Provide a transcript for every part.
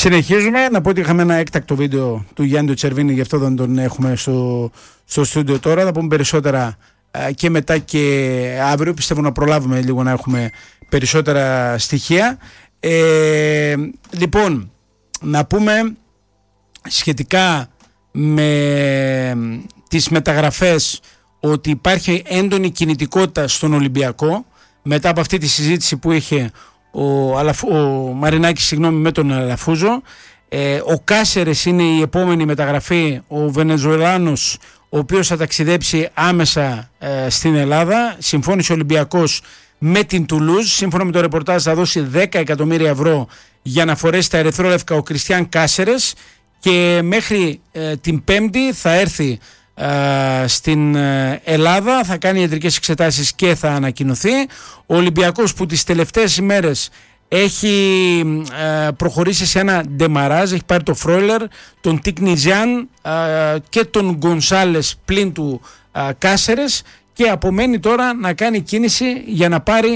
Συνεχίζουμε. Να πω ότι είχαμε ένα έκτακτο βίντεο του Γιάννη Τσερβίνη, γι' αυτό δεν τον έχουμε στο στούντιο τώρα. Θα πούμε περισσότερα και μετά και αύριο. Πιστεύω να προλάβουμε λίγο να έχουμε περισσότερα στοιχεία. Λοιπόν, να πούμε σχετικά με τις μεταγραφές ότι υπάρχει έντονη κινητικότητα στον Ολυμπιακό μετά από αυτή τη συζήτηση που είχε ο Μαρινάκης με τον Αλαφούζο. Ο Κάσερες είναι η επόμενη μεταγραφή, ο Βενεζουελάνος, ο οποίος θα ταξιδέψει άμεσα στην Ελλάδα. Συμφώνησε ο Ολυμπιακός με την Τουλούζ. Σύμφωνα με το ρεπορτάζ θα δώσει 10 εκατομμύρια ευρώ για να φορέσει τα ερυθρόλευκα ο Κριστιαν Κάσερες και μέχρι την Πέμπτη θα έρθει στην Ελλάδα, θα κάνει ιατρικές εξετάσεις και θα ανακοινωθεί. Ο Ολυμπιακός που τις τελευταίες ημέρες έχει προχωρήσει σε ένα ντεμαράζ, έχει πάρει το Φρόιλερ, τον Τικνιζιάν και τον Γκονσάλες πλην του Κάσερες και απομένει τώρα να κάνει κίνηση για να πάρει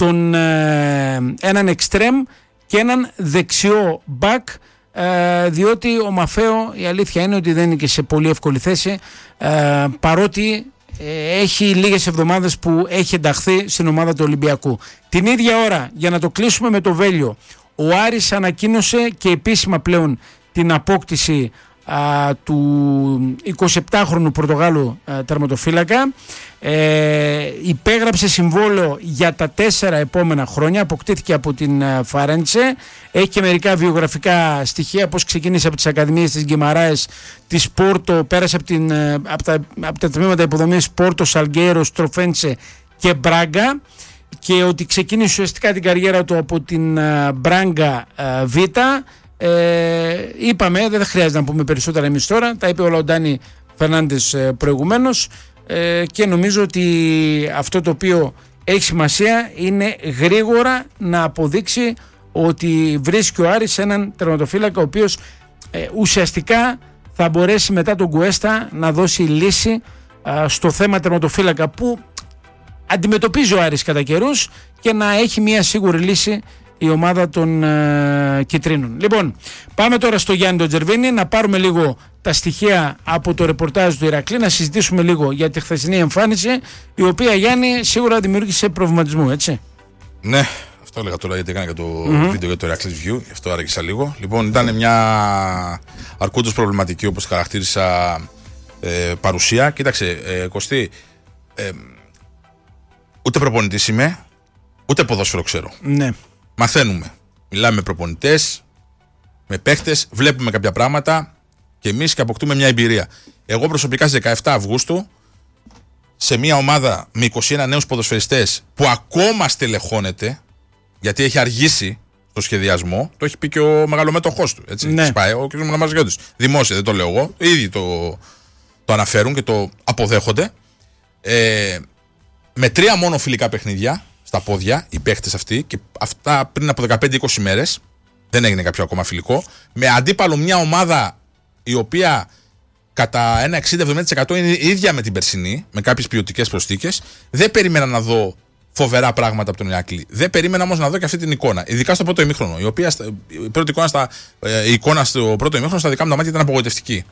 έναν εξτρέμ και έναν δεξιό μπακ, διότι ο Μαφέο η αλήθεια είναι ότι δεν είναι και σε πολύ εύκολη θέση, παρότι έχει λίγες εβδομάδες που έχει ενταχθεί στην ομάδα του Ολυμπιακού. Την ίδια ώρα, για να το κλείσουμε με το Βέλιο, ο Άρης ανακοίνωσε και επίσημα πλέον την απόκτηση του 27χρονου Πορτογάλου τερματοφύλακα. Υπέγραψε συμβόλαιο για τα 4 επόμενα χρόνια, αποκτήθηκε από την Φαρέντσε. Έχει και μερικά βιογραφικά στοιχεία, πώς ξεκίνησε από τις Ακαδημίες της Γκιμαράες, της Πόρτο, πέρασε από τα τμήματα υποδομής Πόρτο, Σαλγκέιρος, Τροφέντσε και Μπράγκα, και ότι ξεκίνησε ουσιαστικά την καριέρα του από την Μπράγκα Β. Είπαμε, δεν χρειάζεται να πούμε περισσότερα εμείς τώρα, τα είπε ο Λαοντάνι Φερνάντες προηγουμένως, και νομίζω ότι αυτό το οποίο έχει σημασία είναι γρήγορα να αποδείξει ότι βρίσκει ο Άρης έναν τερματοφύλακα ο οποίος ουσιαστικά θα μπορέσει μετά τον Κουέστα να δώσει λύση στο θέμα τερματοφύλακα που αντιμετωπίζει ο Άρης κατά καιρούς και να έχει μια σίγουρη λύση η ομάδα των Κιτρίνων. Λοιπόν, πάμε τώρα στο Γιάννη τον Τζερβίνη να πάρουμε λίγο τα στοιχεία από το ρεπορτάζ του Ηρακλή, να συζητήσουμε λίγο για τη χθεσινή εμφάνιση, η οποία, Γιάννη, σίγουρα δημιούργησε προβληματισμό, έτσι. Ναι, αυτό έλεγα τώρα, γιατί έκανα και το βίντεο για το Ηρακλής View, γι' αυτό άργησα λίγο. Λοιπόν, ήταν μια αρκούντως προβληματική, όπως χαρακτήρισα, παρουσία. Κοίταξε, Κωστή, ούτε προπονητής είμαι, ούτε ποδόσφαιρο ξέρω. Ναι. Μαθαίνουμε. Μιλάμε με προπονητές, με παίχτες, βλέπουμε κάποια πράγματα και εμείς και αποκτούμε μια εμπειρία. Εγώ προσωπικά στις 17 Αυγούστου, σε μια ομάδα με 21 νέους ποδοσφαιριστές που ακόμα στελεχώνεται, γιατί έχει αργήσει στο σχεδιασμό, το έχει πει και ο μεγαλομέτωχός του. Έτσι, ναι. Σπάει, ο κ. Μαγαζιώτης. Δημόσια, δεν το λέω εγώ. Οι ίδιοι το αναφέρουν και το αποδέχονται. Με 3 μόνο φιλικά παιχνίδια στα πόδια, οι παίχτες αυτοί, και αυτά πριν από 15-20 μέρες, δεν έγινε κάποιο ακόμα φιλικό, με αντίπαλο μια ομάδα η οποία κατά ένα 60-70% είναι ίδια με την περσινή, με κάποιες ποιοτικές προσθήκες. Δεν περίμενα να δω φοβερά πράγματα από τον Ηρακλή. Δεν περίμενα όμως να δω και αυτή την εικόνα. Ειδικά στο πρώτο ημίχρονο. Η εικόνα στο πρώτο ημίχρονο στα δικά μου τα μάτια ήταν απογοητευτική.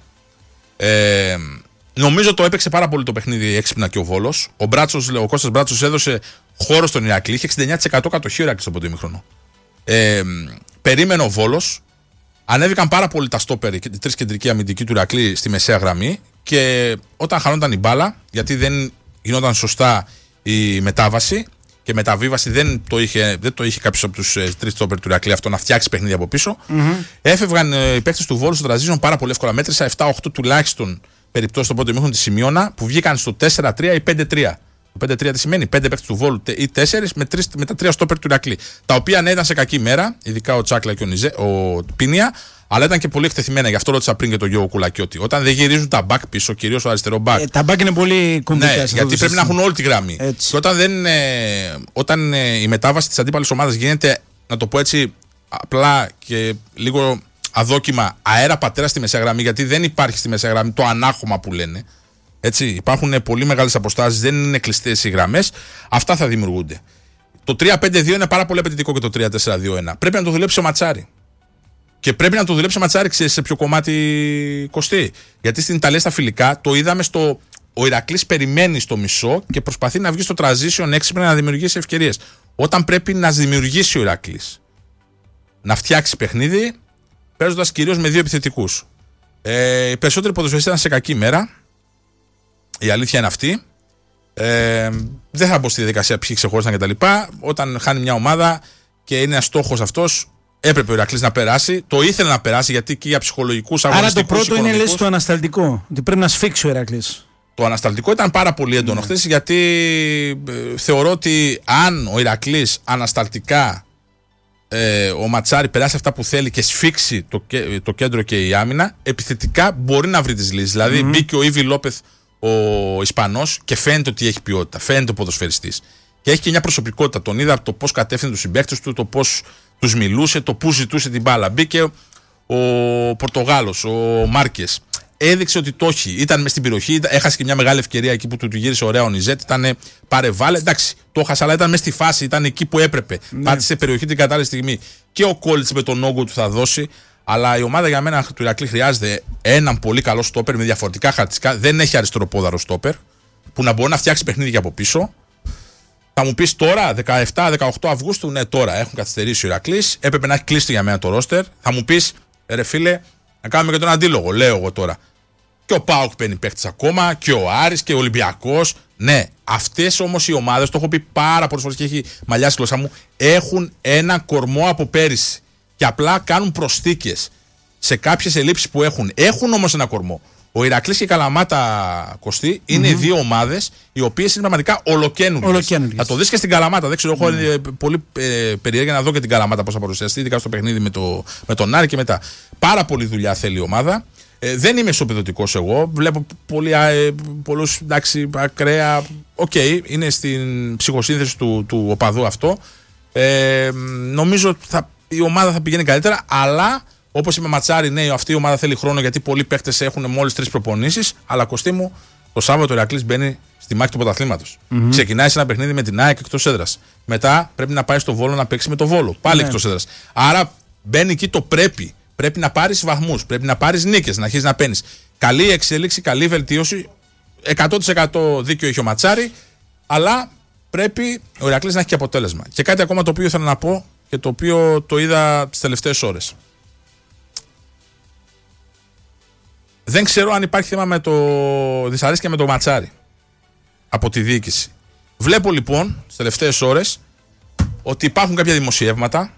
Νομίζω το έπαιξε πάρα πολύ το παιχνίδι έξυπνα και ο Βόλος. Ο Κώστας Μπράτσος έδωσε χώρο στον Ηρακλή. Είχε 69% κατοχή ο Ηρακλής στο πρώτο ημίχρονο. Περίμενε ο Βόλος. Ανέβηκαν πάρα πολύ τα στόπερ, οι 3 κεντρικοί αμυντικοί του Ηρακλή στη μεσαία γραμμή. Και όταν χανόταν η μπάλα, γιατί δεν γινόταν σωστά η μετάβαση και μεταβίβαση, δεν το είχε κάποιος από τους 3 στόπερ του Ηρακλή αυτό να φτιάξει παιχνίδι από πίσω. Έφευγαν οι παίκτες του Βόλου στο τραζίζον πάρα πολύ εύκολα. Μέτρησα 7-8 τουλάχιστον περιπτώσεις στο πρώτο ημίχρονο τη σημείωνα, που βγήκαν στο 4-3 ή 5-3. Το 5-3 τι σημαίνει? 5 παίκτες του Βόλου ή 4 με τα 3 στόπερ του Ηρακλή. Τα οποία ναι, ήταν σε κακή μέρα, ειδικά ο Τσάκλα και ο Πίνια, αλλά ήταν και πολύ εκτεθειμένα. Γι' αυτό ρώτησα πριν και τον Γιώργο Κουλακιώτη. Όταν δεν γυρίζουν τα μπακ πίσω, κυρίως ο αριστερό μπακ. Τα μπακ είναι πολύ κομβικά. Ναι, γιατί πρέπει να έχουν όλη τη γραμμή. Έτσι. Και όταν η μετάβαση της αντίπαλης ομάδας γίνεται, να το πω έτσι, απλά και λίγο αδόκιμα, αέρα πατέρα στη μεσαία γραμμή, γιατί δεν υπάρχει στη μεσαία γραμμή το ανάχωμα που λένε. Έτσι, υπάρχουν πολύ μεγάλες αποστάσεις, δεν είναι κλειστές οι γραμμές. Αυτά θα δημιουργούνται. Το 3-5-2 είναι πάρα πολύ απαιτητικό και το 3-4-2-1. Πρέπει να το δουλέψει ο Ματσάρη. Και πρέπει να το δουλέψει Ματσάρη, ξέρεις σε ποιο κομμάτι, Κωστή. Γιατί στην Ιταλία στα φιλικά το είδαμε στο. Ο Ηρακλής περιμένει στο μισό και προσπαθεί να βγει στο transition έξυπνα να δημιουργήσει ευκαιρίες. Όταν πρέπει να δημιουργήσει ο Ηρακλής, να φτιάξει παιχνίδι, παίζοντας κυρίως με δύο επιθετικούς. Οι περισσότεροι ποδοσφαιριστές ήταν σε κακή μέρα. Η αλήθεια είναι αυτή. Δεν θα μπω στη διαδικασία ποιοι ξεχώρισαν κτλ. Όταν χάνει μια ομάδα και είναι ένας στόχος αυτός, έπρεπε ο Ηρακλής να περάσει. Το ήθελε να περάσει γιατί και για ψυχολογικούς αγωνιστικούς. Άρα το πρώτο οικονομικούς, είναι λες το ανασταλτικό. Ότι πρέπει να σφίξει ο Ηρακλής. Το ανασταλτικό ήταν πάρα πολύ έντονο χθες, γιατί θεωρώ ότι αν ο Ηρακλής ανασταλτικά ο Ματσάρη περάσει αυτά που θέλει και σφίξει το κέντρο και η άμυνα, επιθετικά μπορεί να βρει τις λύσεις. Δηλαδή μπήκε ο Ήβι Λόπεθ ο Ισπανός και φαίνεται ότι έχει ποιότητα, φαίνεται ο ποδοσφαιριστής. Και έχει και μια προσωπικότητα. Τον είδα το πώς κατεύθυνε τους συμπαίκτες του, το πώς τους μιλούσε, το πώς ζητούσε την μπάλα. Μπήκε ο Πορτογάλος, ο Μάρκες. Έδειξε ότι το έχει. Ήταν μες στην περιοχή, έχασε και μια μεγάλη ευκαιρία εκεί που του γύρισε ωραία ο Νιζέτ. Ήταν πάρε βάλε. Εντάξει, το έχασε, αλλά ήταν μες στη φάση, ήταν εκεί που έπρεπε. Ναι. Πάτησε σε περιοχή την κατάλληλη στιγμή. Και ο Κόλιτς με τον όγκο του θα δώσει. Αλλά η ομάδα για μένα του Ηρακλή χρειάζεται έναν πολύ καλό στόπερ με διαφορετικά χαρακτηριστικά. Δεν έχει αριστεροπόδαρο στόπερ που να μπορεί να φτιάξει παιχνίδι από πίσω. Θα μου πει τώρα, 17-18 Αυγούστου, ναι, τώρα έχουν καθυστερήσει ο Ηρακλής. Έπρεπε να έχει κλείσει για μένα το ρόστερ. Θα μου πει, ρε φίλε, να κάνουμε και τον αντίλογο, λέω εγώ τώρα. Και ο ΠΑΟΚ παίρνει παίχτης ακόμα, και ο Άρης και ο Ολυμπιακός. Ναι, αυτές όμως οι ομάδες, το έχω πει πάρα πολλές φορές και έχει μαλλιάσει η γλώσσα μου, έχουν ένα κορμό από πέρυσι. Και απλά κάνουν προσθήκες σε κάποιες ελλείψεις που έχουν. Έχουν όμως ένα κορμό. Ο Ηρακλής και η Καλαμάτα, Κωστή, είναι δύο ομάδες οι οποίες είναι πραγματικά ολοκαίνουργες. Θα το δεις και στην Καλαμάτα. Δεν ξέρω, έχω πολύ περιέργεια να δω και την Καλαμάτα πώς θα παρουσιαστεί, ειδικά στο παιχνίδι με τον Άρη και μετά. Πάρα πολύ δουλειά θέλει η ομάδα. Δεν είμαι ισοπεδωτικός εγώ. Βλέπω πολλούς, εντάξει, ακραία. Οκ, είναι στην ψυχοσύνθεση του οπαδού αυτό. Νομίζω ότι η ομάδα θα πηγαίνει καλύτερα, αλλά όπως είπε Ματσάρη, ναι, αυτή η ομάδα θέλει χρόνο γιατί πολλοί παίχτες έχουν μόλις 3 προπονήσεις. Αλλά Κωστή μου, το Σάββατο ο Ηρακλής μπαίνει στη μάχη του πρωταθλήματος. Ξεκινάει σε ένα παιχνίδι με την ΑΕΚ εκτός έδρας. Μετά πρέπει να πάει στο Βόλο να παίξει με το Βόλο. Πάλι εκτός έδρας. Άρα μπαίνει εκεί το πρέπει. Πρέπει να πάρεις βαθμούς, πρέπει να πάρεις νίκες, να αρχίσεις να παίρνεις. Καλή εξέλιξη, καλή βελτίωση. 100% δίκιο έχει ο Ματσάρη, αλλά πρέπει ο Ηρακλής να έχει και αποτέλεσμα. Και κάτι ακόμα το οποίο ήθελα να πω και το οποίο το είδα τις τελευταίες ώρες. Δεν ξέρω αν υπάρχει θέμα με το δυσαρέσκεια με το Ματσάρη από τη διοίκηση. Βλέπω λοιπόν τις τελευταίες ώρες ότι υπάρχουν κάποια δημοσιεύματα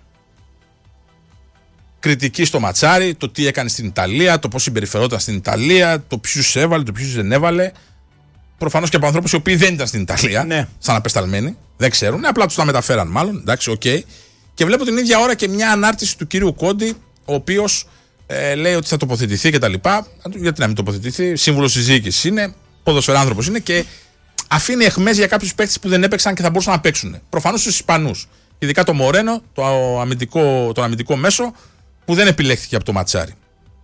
κριτική στο Ματσάρι, το τι έκανε στην Ιταλία, το πώς συμπεριφερόταν στην Ιταλία, το ποιους έβαλε, το ποιους δεν έβαλε. Προφανώς και από ανθρώπους οι οποίοι δεν ήταν στην Ιταλία, ναι, σαν απεσταλμένοι, δεν ξέρουν, απλά τους τα μεταφέραν μάλλον. Εντάξει, οκ. Και βλέπω την ίδια ώρα και μια ανάρτηση του κυρίου Κόντι, ο οποίος λέει ότι θα τοποθετηθεί κτλ. Γιατί να μην τοποθετηθεί, σύμβουλος της διοίκησης είναι, ποδοσφαιράνθρωπος είναι και αφήνει αιχμές για κάποιους παίκτες που δεν έπαιξαν και θα μπορούσαν να παίξουν. Προφανώς τους Ισπανούς. Ειδικά το Μορένο, τον αμυντικό μέσο, που δεν επιλέχθηκε από το Ματσάρι.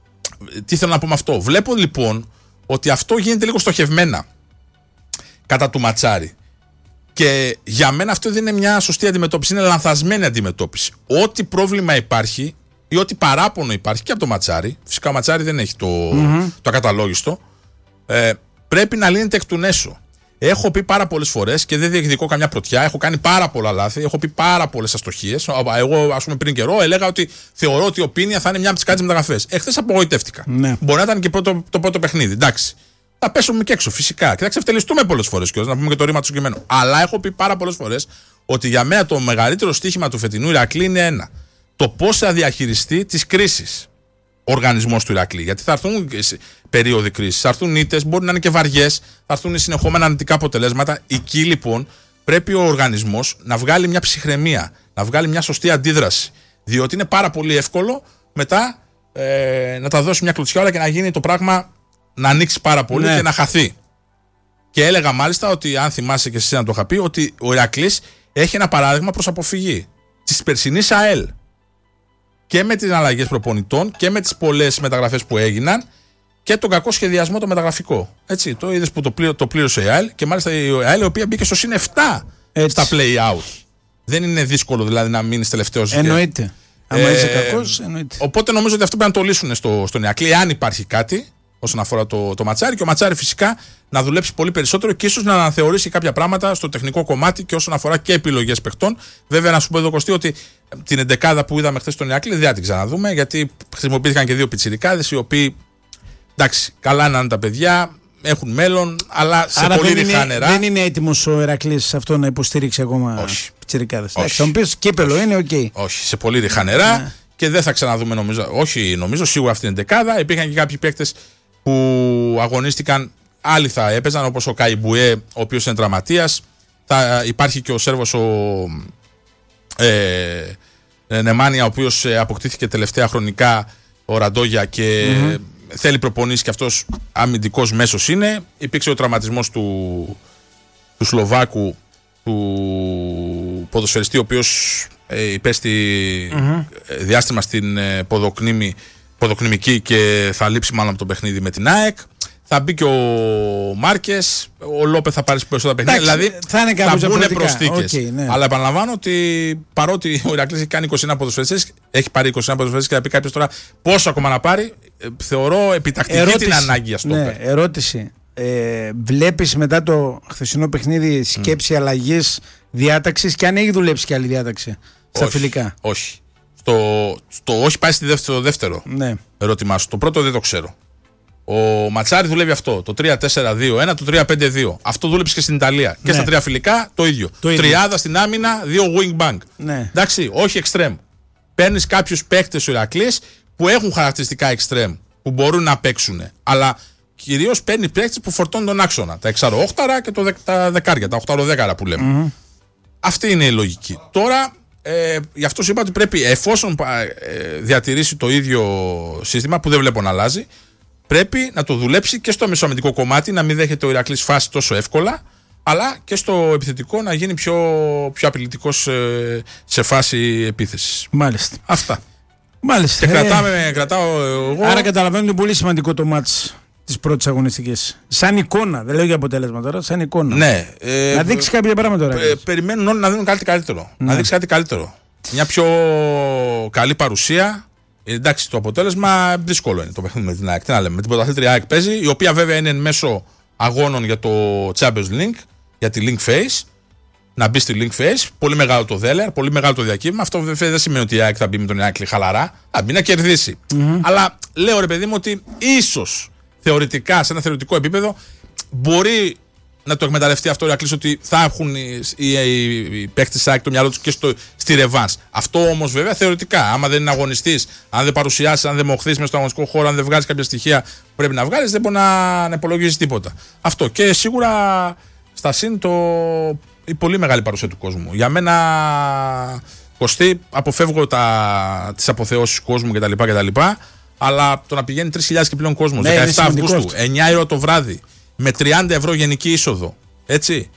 Τι θέλω να πω με αυτό. Βλέπω λοιπόν ότι αυτό γίνεται λίγο στοχευμένα κατά του Ματσάρι. Και για μένα αυτό δεν είναι μια σωστή αντιμετώπιση, είναι λανθασμένη αντιμετώπιση. Ό,τι πρόβλημα υπάρχει ή ό,τι παράπονο υπάρχει και από το Ματσάρι, φυσικά ο Ματσάρι δεν έχει το ακαταλόγιστο, πρέπει να λύνεται εκ του νέσου. Έχω πει πάρα πολλές φορές και δεν διεκδικώ καμιά πρωτιά. Έχω κάνει πάρα πολλά λάθη. Έχω πει πάρα πολλές αστοχίες. Εγώ, ας πούμε, πριν καιρό έλεγα ότι θεωρώ ότι ο Πίνια θα είναι μια από τις καλύτερες μεταγραφές. Εχθές απογοητεύτηκα. Ναι. Μπορεί να ήταν και το πρώτο παιχνίδι. Εντάξει. Θα πέσουμε και έξω φυσικά. Και θα ξεφτελιστούμε πολλές φορές κιόλας, να πούμε και το ρήμα του συγκεκριμένου. Αλλά έχω πει πάρα πολλές φορές ότι για μένα το μεγαλύτερο στοίχημα του φετινού Ηρακλή είναι ένα. Το πώς θα διαχειριστεί τις κρίσεις. Ο οργανισμός του Ηρακλή. Γιατί θα έρθουν περίοδοι κρίσης, θα έρθουν ήττες, μπορεί να είναι και βαριές, θα έρθουν συνεχόμενα αρνητικά αποτελέσματα. Εκεί λοιπόν πρέπει ο οργανισμός να βγάλει μια ψυχραιμία, να βγάλει μια σωστή αντίδραση. Διότι είναι πάρα πολύ εύκολο μετά να τα δώσει μια κλωτσιά όλα και να γίνει το πράγμα να ανοίξει πάρα πολύ, ναι, και να χαθεί. Και έλεγα μάλιστα ότι, αν θυμάσαι και εσύ να το είχα πει, ότι ο Ηρακλής έχει ένα παράδειγμα προς αποφυγή της περσινής ΑΕΛ. Και με τις αλλαγές προπονητών και με τις πολλές μεταγραφές που έγιναν και τον κακό σχεδιασμό το μεταγραφικό. Έτσι, το είδες που το πλήρωσε η ΑΕΛ και μάλιστα η ΑΕΛ η οποία μπήκε στο συν 7 στα play-out. Δεν είναι δύσκολο δηλαδή να μείνεις τελευταίος. Εννοείται. Αν είσαι κακός, εννοείται. Οπότε νομίζω ότι αυτό πρέπει να το λύσουν στον Ηρακλή, αν υπάρχει κάτι όσον αφορά το Ματσάρι. Και ο Ματσάρι φυσικά να δουλέψει πολύ περισσότερο και ίσως να αναθεωρήσει κάποια πράγματα στο τεχνικό κομμάτι και όσον αφορά και επιλογές παιχτών. Βέβαια, να σου πω εδώ, Κωστή, ότι την εντεκάδα που είδαμε χθες στον Ηρακλή δεν θα την ξαναδούμε, γιατί χρησιμοποιήθηκαν και δύο πιτσιρικάδες οι οποίοι, εντάξει, καλά είναι τα παιδιά, έχουν μέλλον, αλλά σε άρα πολύ ρηχά νερά. Δεν είναι έτοιμος ο Ηρακλής σε αυτό να υποστηρίξει ακόμα πιτσιρικάδες. Θα μου πεις κύπελο είναι, οκ. Όχι, σε πολύ ρηχά νερά. Ναι. Και δεν θα ξαναδούμε, νομίζω σίγουρα αυτή την δεκάδα. Υπήρχαν και κάποιοι παίκτες που αγωνίστηκαν, άλλοι θα έπαιζαν, όπως ο Καϊμπουέ, ο οποίος είναι τραυματίας. Θα υπάρχει και ο Σέρβος ο Νεμάνια, ο οποίος αποκτήθηκε τελευταία χρονικά, ο Ραντόγια, και θέλει προπονήσεις και αυτός αμυντικός μέσος είναι. Υπήρξε ο τραυματισμός του Σλοβάκου, του ποδοσφαιριστή, ο οποίος υπέστη διάστημα στην ποδοκνημική και θα λείψει μάλλον από το παιχνίδι με την ΑΕΚ. Θα μπει και ο Μάρκες, ο Λόπε θα πάρει περισσότερα παιχνίδια. Δηλαδή θα μπουν προσθήκες. Ναι. Αλλά επαναλαμβάνω ότι παρότι ο Ηρακλής έχει κάνει 21 ποδοσφαιριστές, έχει πάρει 21 ποδοσφαιριστές και θα πει κάποιος τώρα πόσο ακόμα να πάρει, θεωρώ επιτακτική την ανάγκη για στόπερ. Ναι, ερώτηση. Βλέπεις μετά το χθεσινό παιχνίδι σκέψη αλλαγής διάταξης και αν έχει δουλέψει και άλλη διάταξη στα φιλικά? Όχι. Το όχι πάει στο δεύτερο ερώτημά σου. Το πρώτο δεν το ξέρω. Ο Ματσάρι δουλεύει αυτό. Το 3-4-2-1, το 3-5-2. Αυτό δούλεψε και στην Ιταλία. Και στα τρία φιλικά το ίδιο. Τριάδα στην άμυνα, 2 wing bank. Εντάξει, όχι extreme. Παίρνεις κάποιους παίκτες ο Ηρακλής που έχουν χαρακτηριστικά extreme, που μπορούν να παίξουν. Αλλά κυρίως παίρνει παίκτες που φορτώνουν τον άξονα. Τα 6-8 και τα δεκάρια, τα 8-10 που λέμε. Αυτή είναι η λογική. Τώρα, γι' αυτό σου είπα ότι πρέπει, εφόσον διατηρήσει το ίδιο σύστημα, που δεν βλέπω να αλλάζει, πρέπει να το δουλέψει και στο μεσοαμυντικό κομμάτι, να μην δέχεται ο Ηρακλής φάση τόσο εύκολα, αλλά και στο επιθετικό να γίνει πιο απειλητικός σε φάση επίθεσης. Μάλιστα. Αυτά. Μάλιστα. Και κρατάω εγώ. Άρα καταλαβαίνω ότι είναι πολύ σημαντικό το μάτς της πρώτης αγωνιστικής. Σαν εικόνα, δεν λέω για αποτέλεσμα τώρα, σαν εικόνα. Ναι. Να δείξει κάποια πράγματα τώρα. Περιμένουν όλοι να δίνουν κάτι καλύτερο. Να δείξει κάτι καλύτερο. Μια πιο καλή παρουσία. Εντάξει, το αποτέλεσμα δύσκολο είναι το παιχνίδι με την ΑΕΚ. Τι να λέμε, με την πρωταθλήτρια ΑΕΚ παίζει, η οποία βέβαια είναι εν μέσω αγώνων για το Champions League, για τη Link Phase. Να μπει στη Link Phase. Πολύ μεγάλο το δέλεαρ, πολύ μεγάλο το διακύβημα. Αυτό βέβαια δεν σημαίνει ότι η ΑΕΚ θα μπει με τον Ηρακλή χαλαρά. Θα μπει να κερδίσει. Αλλά λέω, ρε παιδί μου, ότι ίσως θεωρητικά, σε ένα θεωρητικό επίπεδο, μπορεί να το εκμεταλλευτεί αυτό ο Ηρακλής, ότι θα έχουν οι παίκτες της ΑΕΚ το μυαλό τους και στη ρεβάνς. Αυτό όμως βέβαια θεωρητικά. Άμα δεν είναι αγωνιστής, αν δεν παρουσιάσεις, αν δεν μοχθείς μέσα στο αγωνιστικό χώρο, αν δεν βγάλεις κάποια στοιχεία που πρέπει να βγάλεις, δεν μπορεί να υπολογίζεις τίποτα. Αυτό. Και σίγουρα στα συν η πολύ μεγάλη παρουσία του κόσμου. Για μένα, Κωστή, αποφεύγω τις αποθεώσεις του κόσμου κτλ. Αλλά το να πηγαίνει 3.000 και πλέον κόσμος, 17 Αυγούστου, 9 ώρα το βράδυ, με 30 ευρώ γενική είσοδο. Έτσι.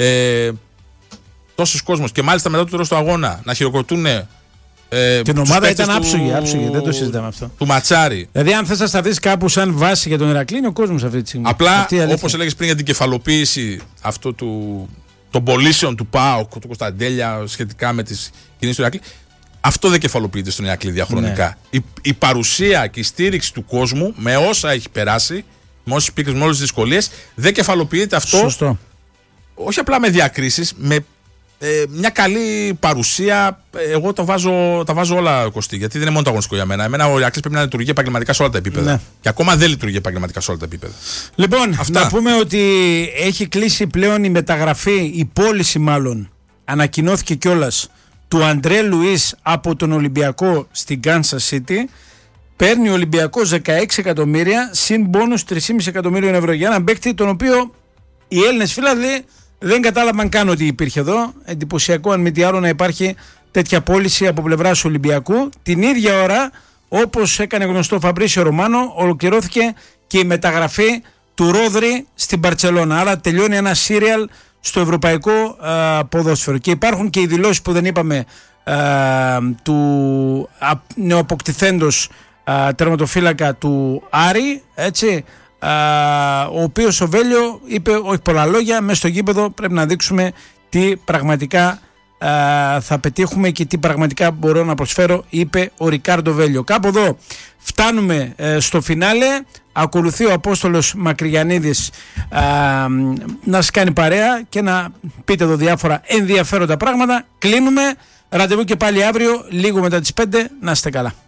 Τόσος κόσμος. Και μάλιστα μετά το τέλος του αγώνα να χειροκροτούν. Την ομάδα ήταν άψογη, δεν το συζητάμε αυτό. Του Ματσάρι. Δηλαδή, αν θες να σταθείς κάπου σαν βάση για τον Ηρακλή, είναι ο κόσμος αυτή τη στιγμή. Απλά, όπως έλεγες πριν για την κεφαλοποίηση αυτού των πωλήσεων του ΠΑΟΚ, του Κωνσταντέλια, σχετικά με τις κινήσεις του Ηρακλή, αυτό δεν κεφαλοποιείται στον Ηρακλή διαχρονικά. Ναι. Η παρουσία και η στήριξη του κόσμου με όσα έχει περάσει, με όσες πίκρες, με όλες τις δυσκολίες, δεν κεφαλοποιείται αυτό. Σωστό. Όχι απλά με διακρίσεις, με μια καλή παρουσία. Εγώ τα βάζω όλα, Κωστή, γιατί δεν είναι μόνο το αγωνιστικό για μένα. Εμένα ο Ηρακλής πρέπει να λειτουργεί επαγγελματικά σε όλα τα επίπεδα. Ναι. Και ακόμα δεν λειτουργεί επαγγελματικά σε όλα τα επίπεδα. Λοιπόν, να πούμε ότι έχει κλείσει πλέον η μεταγραφή, η πώληση μάλλον, ανακοινώθηκε κιόλας, του Αντρέ Λουίς από τον Ολυμπιακό στην Kansas City. Παίρνει ο Ολυμπιακός 16 εκατομμύρια συν μπόνους 3,5 εκατομμύριων ευρώ για έναν παίκτη, τον οποίο οι Έλληνες φίλαθλοι δεν κατάλαβαν καν ότι υπήρχε εδώ. Εντυπωσιακό, αν μη τι άλλο, να υπάρχει τέτοια πώληση από πλευράς Ολυμπιακού. Την ίδια ώρα, όπως έκανε γνωστό ο Φαμπρίσιο Ρωμάνο, ολοκληρώθηκε και η μεταγραφή του Ρόδρυ στην Μπαρτσελώνα. Άρα τελειώνει ένα σύριαλ στο ευρωπαϊκό ποδόσφαιρο. Και υπάρχουν και οι δηλώσεις που δεν είπαμε του νεοαποκτηθέντος τερματοφύλακα του Άρη, έτσι, ο οποίος ο Βέλιο είπε όχι πολλά λόγια, μέσα στο γήπεδο πρέπει να δείξουμε τι πραγματικά θα πετύχουμε και τι πραγματικά μπορώ να προσφέρω, είπε ο Ρικάρντο Βέλιο. Κάπου εδώ φτάνουμε στο φινάλε. Ακολουθεί ο Απόστολος Μακρυγιαννίδης να σας κάνει παρέα και να πείτε εδώ διάφορα ενδιαφέροντα πράγματα. Κλείνουμε. Ραντεβού και πάλι αύριο λίγο μετά τις 5. Να είστε καλά.